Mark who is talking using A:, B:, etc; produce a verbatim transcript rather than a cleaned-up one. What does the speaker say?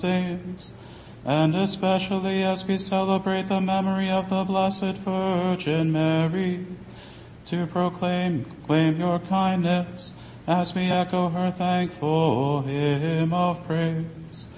A: saints, and especially as we celebrate the memory of the Blessed Virgin Mary, to proclaim, claim your kindness as we echo her thankful hymn of praise.